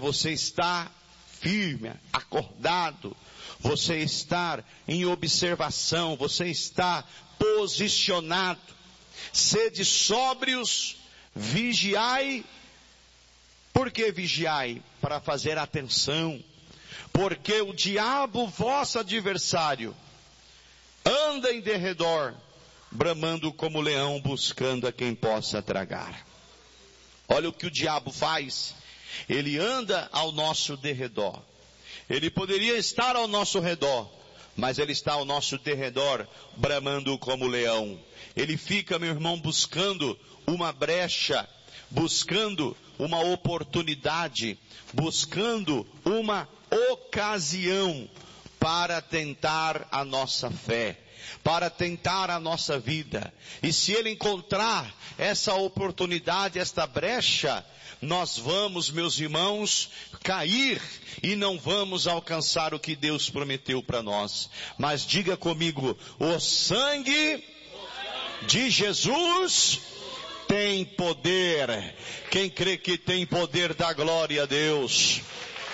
você estar firme, acordado, você estar em observação, você estar posicionado. Sede sóbrios, vigiai. Por que vigiai? Para fazer atenção. Porque o diabo, vosso adversário, anda em derredor, bramando como leão, buscando a quem possa tragar. Olha o que o diabo faz. Ele anda ao nosso derredor. Ele poderia estar ao nosso redor, mas ele está ao nosso derredor, bramando como leão. Ele fica, meu irmão, buscando uma brecha, buscando uma oportunidade, buscando uma ocasião para tentar a nossa fé, para tentar a nossa vida. E se ele encontrar essa oportunidade, esta brecha, nós vamos, meus irmãos, cair e não vamos alcançar o que Deus prometeu para nós. Mas diga comigo, o sangue de Jesus tem poder. Quem crê que tem poder, dá glória a Deus.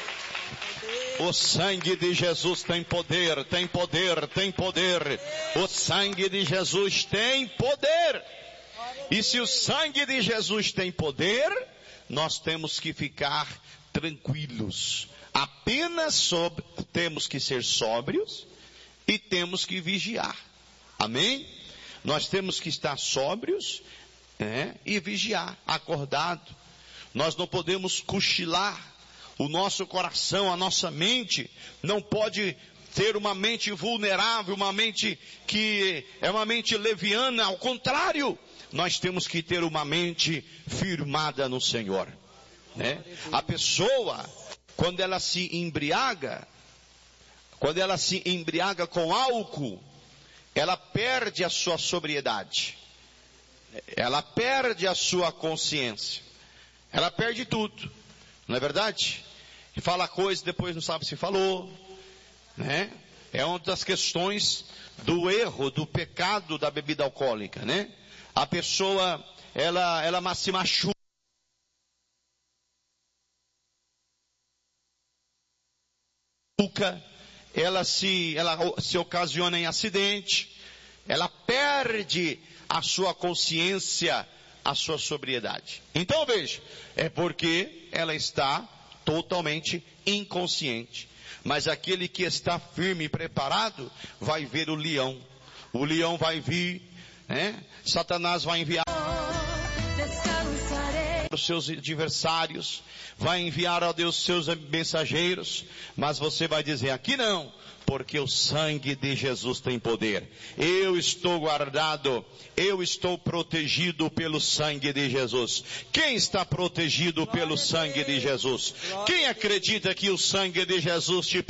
O sangue de Jesus tem poder, tem poder, tem poder. O sangue de Jesus tem poder. E se o sangue de Jesus tem poder, nós temos que ficar tranquilos. Apenas temos que ser sóbrios e temos que vigiar. Amém? Nós temos que estar sóbrios e vigiar, acordado. Nós não podemos cochilar. O nosso coração, a nossa mente, não pode ter uma mente vulnerável, uma mente que é uma mente leviana. Ao contrário, nós temos que ter uma mente firmada no Senhor. Né? A pessoa, quando ela se embriaga com álcool, ela perde a sua sobriedade. Ela perde a sua consciência. Ela perde tudo. Não é verdade? Fala coisa, depois não sabe se falou, né? É uma das questões do erro, do pecado da bebida alcoólica, né? A pessoa, ela se machuca, ela se ocasiona em acidente, ela perde a sua consciência, a sua sobriedade. Então veja, é porque ela está totalmente inconsciente. Mas aquele que está firme e preparado vai ver o leão. O leão vai vir, né? Satanás vai enviar os seus adversários, vai enviar a Deus seus mensageiros, mas você vai dizer, aqui não, porque o sangue de Jesus tem poder. Eu estou guardado, eu estou protegido pelo sangue de Jesus. Quem está protegido pelo sangue de Jesus? Quem acredita que o sangue de Jesus te